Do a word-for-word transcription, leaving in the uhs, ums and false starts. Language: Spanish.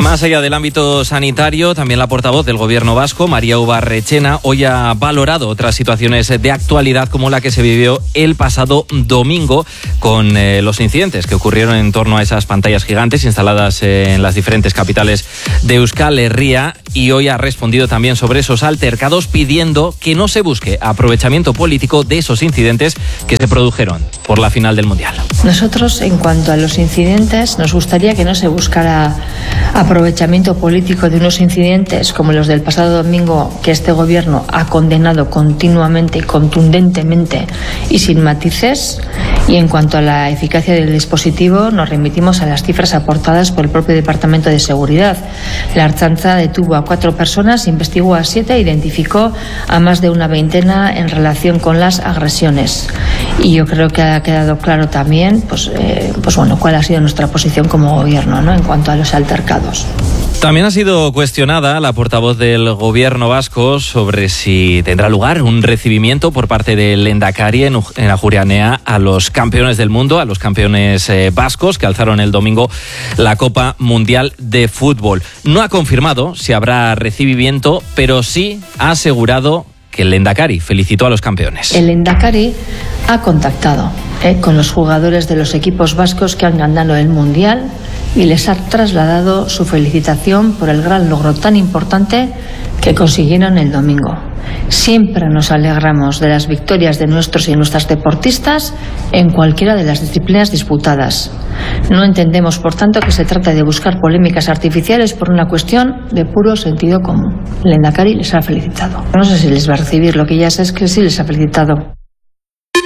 Más allá del ámbito sanitario, también la portavoz del Gobierno vasco, María Uva Rechena, hoy ha valorado otras situaciones de actualidad como la que se vivió el pasado domingo con eh, los incidentes que ocurrieron en torno a esas pantallas gigantes instaladas eh, en las diferentes capitales de Euskal Herria, y hoy ha respondido también sobre esos altercados pidiendo que no se busque aprovechamiento político de esos incidentes que se produjeron por la final del Mundial. Nosotros, en cuanto a los incidentes, nos gustaría que no se buscara aprovechamiento político de unos incidentes como los del pasado domingo, que este gobierno ha condenado continuamente y contundentemente y sin matices. Y en cuanto a la eficacia del dispositivo, nos remitimos a las cifras aportadas por el propio Departamento de Seguridad. La Ertzaintza detuvo a cuatro personas, investigó a siete, identificó a más de una veintena en relación con las agresiones. Y yo creo que ha quedado claro también, pues, eh, pues bueno, cuál ha sido nuestra posición como gobierno, ¿no?, en cuanto a los altercados. También ha sido cuestionada la portavoz del Gobierno vasco sobre si tendrá lugar un recibimiento por parte del Lehendakari en, en Ajuria Enea a los campeones del mundo, a los campeones eh, vascos que alzaron el domingo la Copa Mundial de Fútbol. No ha confirmado si habrá recibimiento, pero sí ha asegurado que el Lehendakari felicitó a los campeones. El Lehendakari ha contactado eh, con los jugadores de los equipos vascos que han ganado el Mundial y les ha trasladado su felicitación por el gran logro tan importante que consiguieron el domingo. Siempre nos alegramos de las victorias de nuestros y nuestras deportistas en cualquiera de las disciplinas disputadas. No entendemos, por tanto, que se trate de buscar polémicas artificiales por una cuestión de puro sentido común. El Lehendakari les ha felicitado. No sé si les va a recibir, lo que ya sé es que sí les ha felicitado.